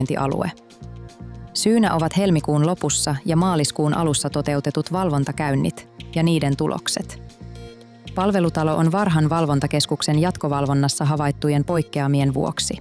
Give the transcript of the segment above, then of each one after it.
alue. Syynä ovat helmikuun lopussa ja maaliskuun alussa toteutetut valvontakäynnit ja niiden tulokset. Palvelutalo on Varhan valvontakeskuksen jatkovalvonnassa havaittujen poikkeamien vuoksi.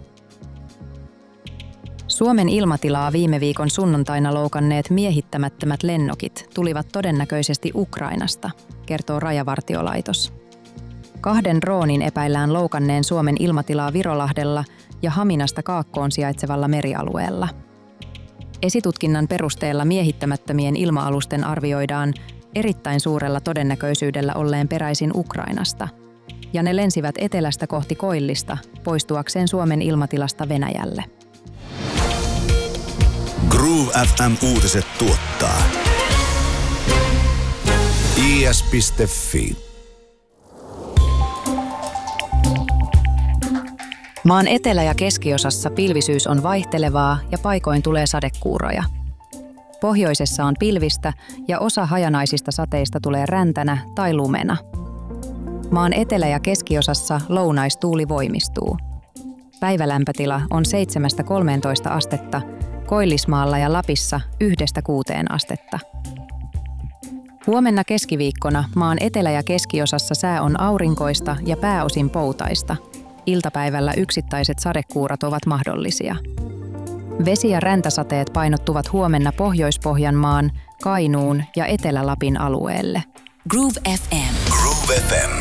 Suomen ilmatilaa viime viikon sunnuntaina loukanneet miehittämättömät lennokit tulivat todennäköisesti Ukrainasta, kertoo Rajavartiolaitos. 2 droonin epäillään loukanneen Suomen ilmatilaa Virolahdella ja Haminasta kaakkoon sijaitsevalla merialueella. Esitutkinnan perusteella miehittämättömien ilma-alusten arvioidaan erittäin suurella todennäköisyydellä olleen peräisin Ukrainasta, ja ne lensivät etelästä kohti Koillista poistuakseen Suomen ilmatilasta Venäjälle. Groove FM-uutiset tuottaa is.fi. Maan etelä- ja keskiosassa pilvisyys on vaihtelevaa ja paikoin tulee sadekuuroja. Pohjoisessa on pilvistä ja osa hajanaisista sateista tulee räntänä tai lumena. Maan etelä- ja keskiosassa lounaistuuli voimistuu. Päivälämpötila on 7–13 astetta, Koillismaalla ja Lapissa 1–6 astetta. Huomenna keskiviikkona maan etelä- ja keskiosassa sää on aurinkoista ja pääosin poutaista. Iltapäivällä yksittäiset sadekuurat ovat mahdollisia. Vesi- ja räntäsateet painottuvat huomenna Pohjois-Pohjanmaan, Kainuun ja Etelä-Lapin alueelle. Groove FM. Groove FM.